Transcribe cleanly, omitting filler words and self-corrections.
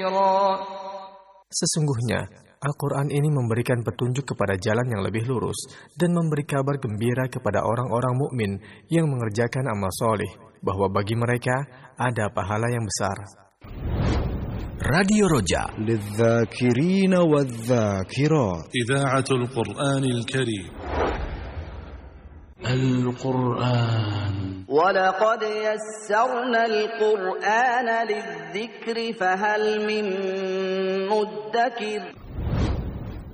نذيرا. Sesungguhnya Al-Quran ini memberikan petunjuk kepada jalan yang lebih lurus dan memberi kabar gembira kepada orang-orang mukmin yang mengerjakan amal soleh bahwa bagi mereka ada pahala yang besar. Radio Roja للذاكرين والذاكرات إذاعة القرآن الكريم. القرآن ولقد يسرنا القرآن للذكر فهل من مدكر.